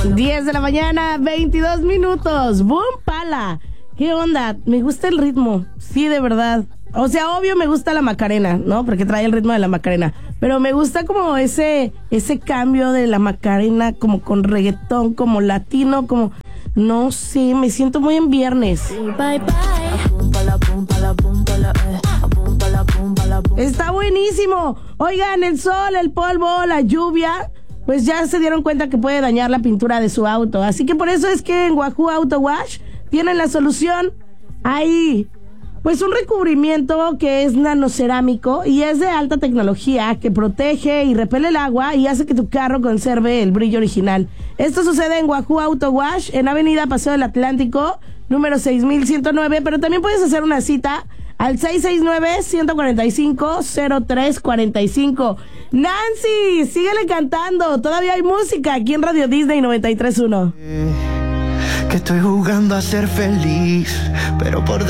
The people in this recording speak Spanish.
10 de la mañana, 22 minutos. ¡Boom, pala! ¿Qué onda? Me gusta el ritmo. Sí, de verdad. O sea, obvio me gusta la Macarena, ¿no? Porque trae el ritmo de la Macarena. Pero me gusta como ese cambio de la Macarena, como con reggaetón, como latino, como... No sé, me siento muy en viernes. Bye, bye. Está buenísimo. Oigan, el sol, el polvo, la lluvia, pues ya se dieron cuenta que puede dañar la pintura de su auto. Así que por eso es que en Wahoo Auto Wash tienen la solución ahí. Pues un recubrimiento que es nanocerámico y es de alta tecnología que protege y repele el agua y hace que tu carro conserve el brillo original. Esto sucede en Wahoo Auto Wash, en Avenida Paseo del Atlántico, número 6109, pero también puedes hacer una cita al 669-145-0345. Nancy, síguele cantando, todavía hay música aquí en Radio Disney 93.1. Que estoy jugando a ser feliz, pero por